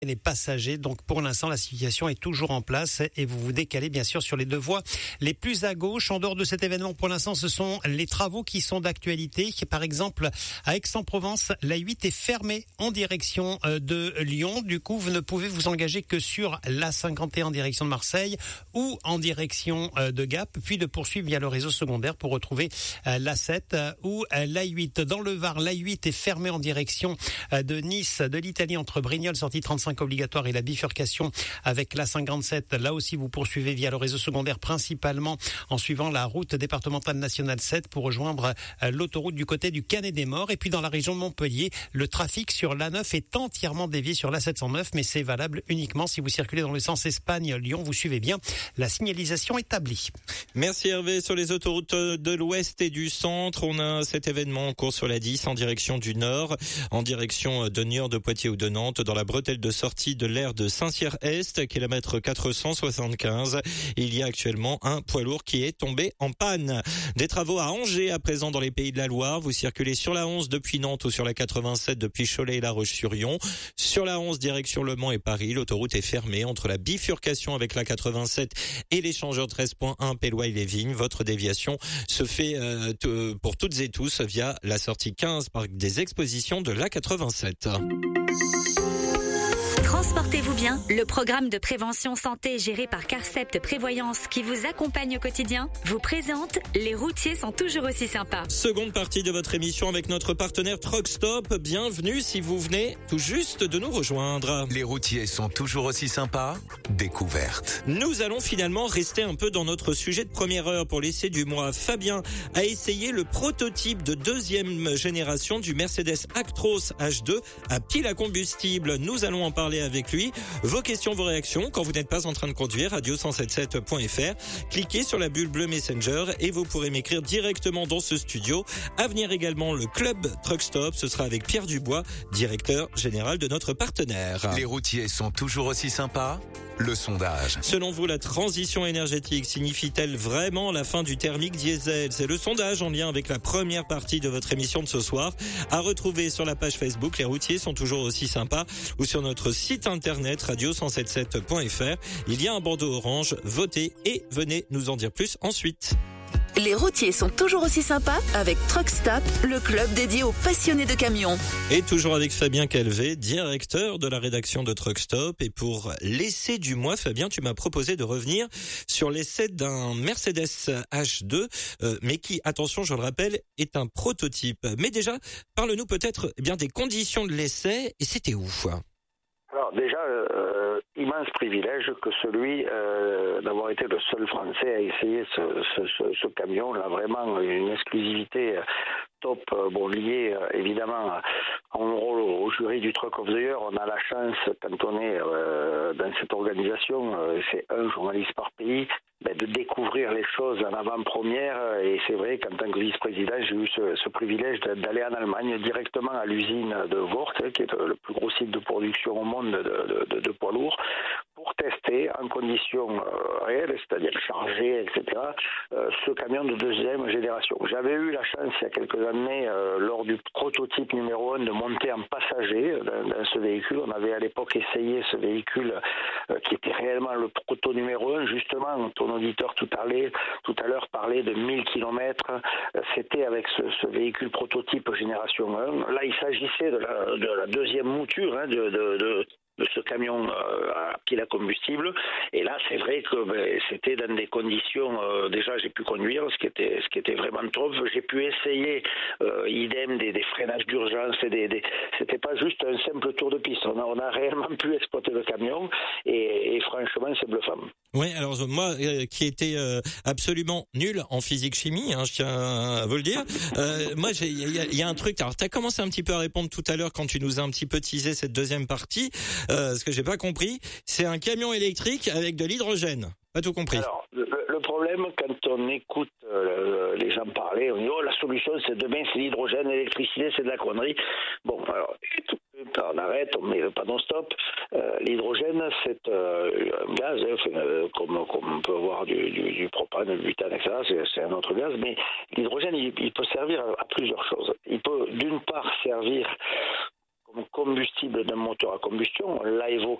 les passagers. Donc pour l'instant, la situation est toujours en place et vous vous décalez bien sûr sur les deux voies les plus à gauche. En dehors de cet événement, pour l'instant, ce sont les travaux qui sont d'actualité. Par exemple, à Aix-en-Provence, la 8 est fermée en direction de Lyon. Du coup, vous ne pouvez vous engager que sur la 51 en direction de Marseille ou en direction de Gap, puis de poursuivre via le réseau secondaire pour retrouver la 7 ou la 8. Dans le Var, la 8 est fermée en direction de Nice, de l'Italie, entre Brignoles, sortie 35 obligatoire, et la bifurcation avec la 57. Là aussi, vous poursuivez via le réseau secondaire, principalement en suivant la route départementale nationale 7 pour rejoindre l'autoroute du côté du Canet-des-Morts. Et puis dans la région de Montpellier, le trafic sur l'A9 est entièrement dévié sur la 709, mais c'est valable uniquement si vous circulez dans le sens Espagne-Lyon. Vous suivez bien la signalisation établie. Merci Hervé. Sur les autoroutes de l'Ouest et du Centre, on a cet événement en cours sur la 10 en direction du Nord, en direction de Niort, de Poitiers ou de Nantes, dans la bretelle de sortie de l'aire de Saint-Cyr-Est, kilomètre 475. Il y a actuellement un poids lourd qui est tombé en panne. Des travaux à Angers à présent dans les Pays de la Loire. Vous circulez sur la 11 depuis Nantes ou sur la 87 depuis Cholet et La Roche-sur-Yon. Sur la 11 direction Le Mans et Paris, l'autoroute est fermée entre la bifurcation avec la 87 et l'échangeur 13.1 Péloy-les-Vignes. Votre déviation se fait pour toutes et tous via la sortie 15 par des expositions de la 87. Transportez-vous bien, le programme de prévention santé géré par Carcept Prévoyance qui vous accompagne au quotidien vous présente Les routiers sont toujours aussi sympas. Seconde partie de votre émission avec notre partenaire Truck Stop. Bienvenue si vous venez tout juste de nous rejoindre. Les routiers sont toujours aussi sympas. Découverte. Nous allons finalement rester un peu dans notre sujet de première heure pour l'essai du mois. Fabien a essayé le prototype de deuxième génération du Mercedes Actros H2 à pile à combustible. Nous allons en parler avec lui. Vos questions, vos réactions, quand vous n'êtes pas en train de conduire, radio177.fr. Cliquez sur la bulle bleue Messenger et vous pourrez m'écrire directement dans ce studio. À venir également le club Truck Stop. Ce sera avec Pierre Dubois, directeur général de notre partenaire. Les routiers sont toujours aussi sympas. Le sondage. Selon vous, la transition énergétique signifie-t-elle vraiment la fin du thermique diesel? C'est le sondage en lien avec la première partie de votre émission de ce soir. À retrouver sur la page Facebook Les routiers sont toujours aussi sympas ou sur notre site internet radio177.fr. Il y a un bandeau orange. Votez et venez nous en dire plus ensuite. Les routiers sont toujours aussi sympas avec Truck Stop, le club dédié aux passionnés de camions. Et toujours avec Fabien Calvé, directeur de la rédaction de Truck Stop. Et pour l'essai du mois, Fabien, tu m'as proposé de revenir sur l'essai d'un Mercedes H2, mais qui, attention, je le rappelle, est un prototype. Mais déjà, parle-nous peut-être bien des conditions de l'essai, et c'était où? Alors déjà, immense privilège que celui d'avoir été le seul Français à essayer ce camion. Là, vraiment une exclusivité top, lié évidemment à mon rôle au jury du Truck of the Year. On a la chance, quand on est dans cette organisation, c'est un journaliste par pays, de découvrir les choses en avant-première. Et c'est vrai qu'en tant que vice-président, j'ai eu ce privilège d'aller en Allemagne directement à l'usine de Wörth, qui est le plus gros site de production au monde de poids lourds, pour tester en conditions réelles, c'est-à-dire chargées, etc., ce camion de deuxième génération. J'avais eu la chance il y a quelques années, lors du prototype numéro 1, de monter en passager dans ce véhicule. On avait à l'époque essayé ce véhicule qui était réellement le proto numéro 1. Justement, ton auditeur tout à l'heure parlait de 1000 km. C'était avec ce véhicule prototype génération 1. Là, il s'agissait de la deuxième mouture de ce camion à pile à combustible. Et là, c'est vrai que c'était dans des conditions, déjà j'ai pu conduire, ce qui était vraiment top. J'ai pu essayer idem des freinages d'urgence, c'était pas juste un simple tour de piste. On a réellement pu exploiter le camion et franchement, c'est bluffant. Oui, alors moi qui étais absolument nul en physique-chimie, je tiens à vous le dire, moi il y a un truc, alors tu as commencé un petit peu à répondre tout à l'heure quand tu nous as un petit peu teasé cette deuxième partie, ce que j'ai pas compris, c'est un camion électrique avec de l'hydrogène. Pas tout compris. Alors, le problème, quand on écoute les gens parler, on dit la solution c'est demain c'est l'hydrogène, l'électricité c'est de la connerie. Bon, alors on arrête, on met le panneau stop. L'hydrogène c'est un gaz, comme on peut avoir du propane, du butane, etc. C'est un autre gaz, mais l'hydrogène il peut servir à plusieurs choses. Il peut d'une part servir comme combustible d'un moteur à combustion. On l'a évoqué